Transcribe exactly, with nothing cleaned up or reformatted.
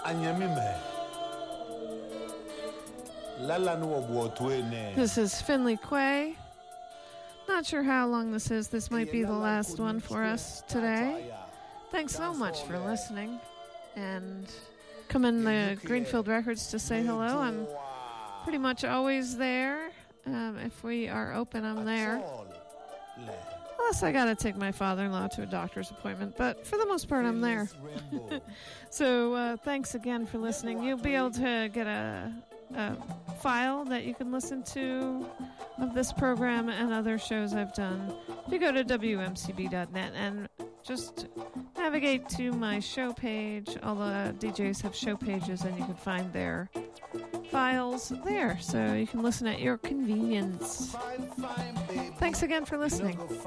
This is Finley Quay. Not sure how long this is. This might be the last one for us today. Thanks so much for listening. And come in the Greenfield Records to say hello. I'm pretty much always there. Um, if we are open, I'm there. Unless I got to take my father-in-law to a doctor's appointment. But for the most part, I'm there. So uh, thanks again for listening. You'll be able to get a, a file that you can listen to of this program and other shows I've done. If you go to W M C B dot net and just navigate to my show page. All the D Js have show pages, and you can find their files there, so you can listen at your convenience. Thanks again for listening.